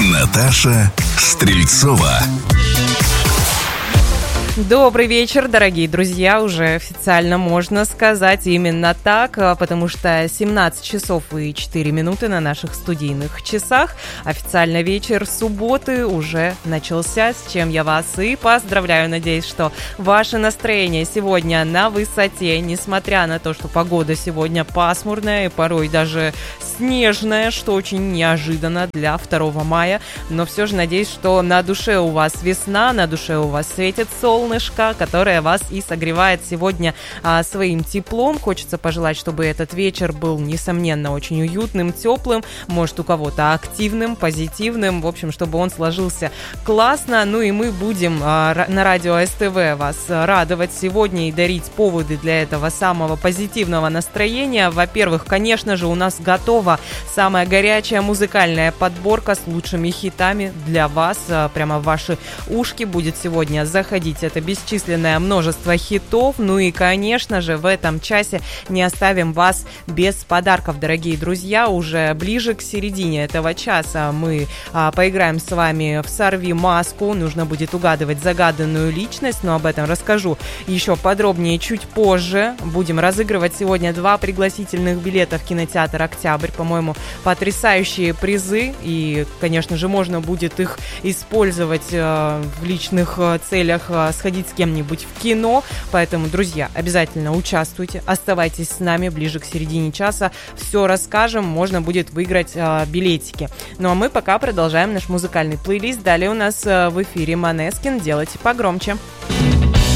Наташа Стрельцова. Добрый вечер, дорогие друзья, уже официально можно сказать именно так, потому что 17 часов и 4 минуты на наших студийных часах. Официально вечер субботы уже начался, с чем я вас и поздравляю. Надеюсь, что ваше настроение сегодня на высоте, несмотря на то, что погода сегодня пасмурная и порой даже снежная, что очень неожиданно для 2 мая. Но все же надеюсь, что на душе у вас весна, на душе у вас светит солнышко, которое вас и согревает сегодня своим теплом. Хочется пожелать, чтобы этот вечер был, несомненно, очень уютным, теплым, может, у кого-то активным, позитивным, в общем, чтобы он сложился классно. Ну и мы будем на радио СТВ вас радовать сегодня и дарить поводы для этого самого позитивного настроения. Во-первых, конечно же, у нас готова самая горячая музыкальная подборка с лучшими хитами для вас. Прямо в ваши ушки будет сегодня заходить это бесчисленное множество хитов. Ну и, конечно же, в этом часе не оставим вас без подарков, дорогие друзья. Уже ближе к середине этого часа мы поиграем с вами в «Сорви маску». Нужно будет угадывать загаданную личность, но об этом расскажу еще подробнее чуть позже. Будем разыгрывать сегодня 2 пригласительных билета в кинотеатр «Октябрь». По-моему, потрясающие призы, и, конечно же, можно будет их использовать в личных целях, сходить с кем-нибудь в кино. Поэтому, друзья, обязательно участвуйте, оставайтесь с нами ближе к середине часа. Все расскажем, можно будет выиграть билетики. Ну а мы пока продолжаем наш музыкальный плейлист. Далее у нас в эфире Måneskin. Делайте погромче.